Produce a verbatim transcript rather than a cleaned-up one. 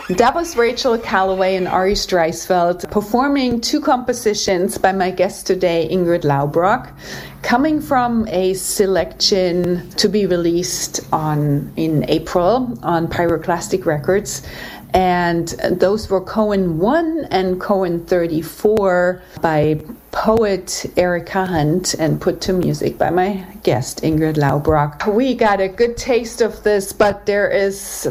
That was Rachel Calloway and Ari Streisfeld performing two compositions by my guest today, Ingrid Laubrock, coming from a selection to be released on in April on Pyroclastic Records. And those were Cohen one and Cohen thirty-four by poet Erika Hunt and put to music by my guest Ingrid Laubrock. We got a good taste of this, but there is